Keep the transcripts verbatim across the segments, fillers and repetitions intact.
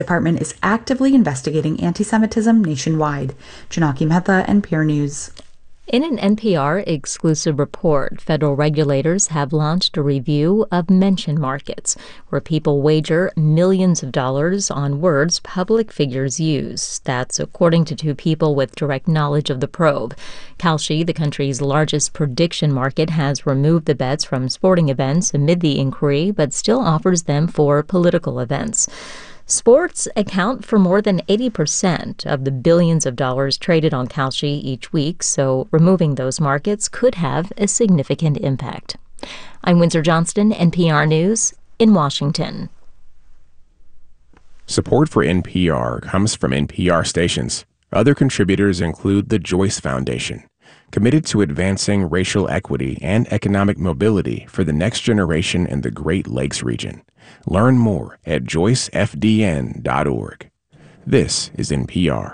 Department is actively investigating anti-Semitism nationwide. Janaki Mehta, N P R News. In an N P R exclusive report, federal regulators have launched a review of mention markets, where people wager millions of dollars on words public figures use. That's according to two people with direct knowledge of the probe. Kalshi, the country's largest prediction market, has removed the bets from sporting events amid the inquiry, but still offers them for political events. Sports account for more than eighty percent of the billions of dollars traded on Kalshi each week, so removing those markets could have a significant impact. I'm Windsor Johnston, N P R News in Washington. Support for N P R comes from N P R stations. Other contributors include the Joyce Foundation, committed to advancing racial equity and economic mobility for the next generation in the Great Lakes region. Learn more at joyce f d n dot org. This is N P R.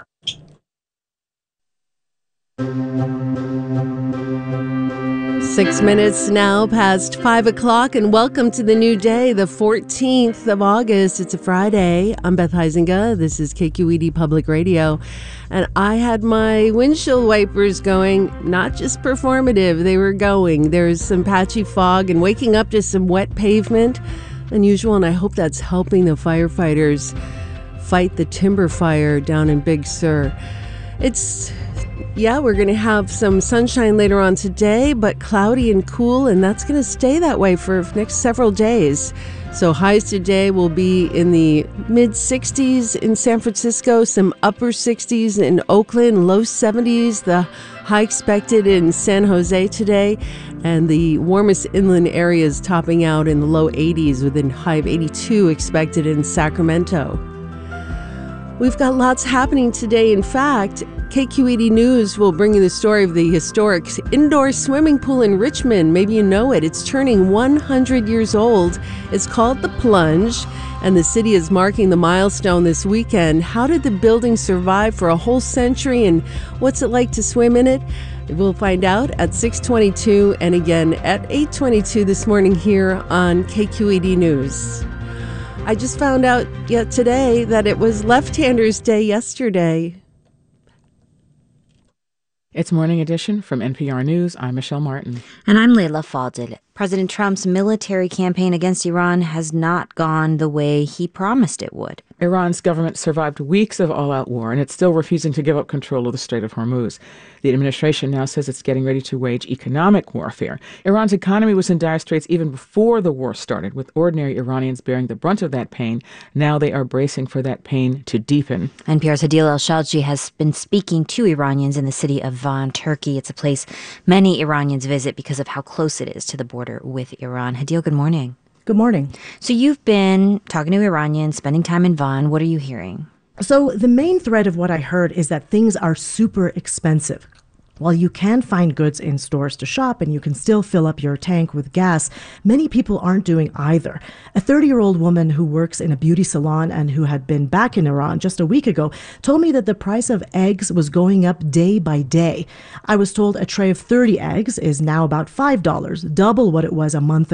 Six minutes now past five o'clock, and welcome to the new day, the fourteenth of August. It's a Friday. I'm Beth Heisinga. This is K Q E D Public Radio. And I had my windshield wipers going, not just performative, they were going. There's some patchy fog and waking up to some wet pavement. Unusual, and I hope that's helping the firefighters fight the timber fire down in Big Sur. It's, yeah, we're going to have some sunshine later on today, but cloudy and cool, and that's going to stay that way for the next several days. So highs today will be in the mid sixties in San Francisco, some upper sixties in Oakland, low seventies, the high expected in San Jose today, and the warmest inland areas topping out in the low eighties with a high of eighty-two expected in Sacramento. We've got lots happening today. In fact, K Q E D News will bring you the story of the historic indoor swimming pool in Richmond. Maybe you know it. It's turning one hundred years old. It's called The Plunge, and the city is marking the milestone this weekend. How did the building survive for a whole century, and what's it like to swim in it? We'll find out at six twenty-two and again at eight twenty-two this morning here on K Q E D News. I just found out yet today that it was Left-Handers Day yesterday. It's Morning Edition from N P R News. I'm Michelle Martin. And I'm Leila Fadel. President Trump's military campaign against Iran has not gone the way he promised it would. Iran's government survived weeks of all-out war, and it's still refusing to give up control of the Strait of Hormuz. The administration now says it's getting ready to wage economic warfare. Iran's economy was in dire straits even before the war started, with ordinary Iranians bearing the brunt of that pain. Now they are bracing for that pain to deepen. N P R's Hadil El-Shalji has been speaking to Iranians in the city of Van, Turkey. It's a place many Iranians visit because of how close it is to the border with Iran. Hadil, good morning. Good morning. So you've been talking to Iranians, spending time in Van. What are you hearing? So the main thread of what I heard is that things are super expensive. While you can find goods in stores to shop and you can still fill up your tank with gas, many people aren't doing either. A thirty-year-old woman who works in a beauty salon and who had been back in Iran just a week ago told me that the price of eggs was going up day by day. I was told a tray of thirty eggs is now about five dollars, double what it was a month ago.